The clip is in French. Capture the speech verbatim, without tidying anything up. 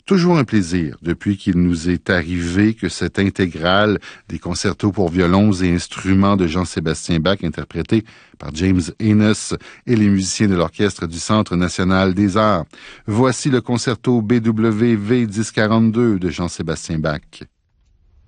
Toujours un plaisir depuis qu'il nous est arrivé que cette intégrale des concertos pour violons et instruments de Jean-Sébastien Bach, interprétés par James Enos et les musiciens de l'Orchestre du Centre national des arts. Voici le concerto B W V dix quarante-deux de Jean-Sébastien Bach.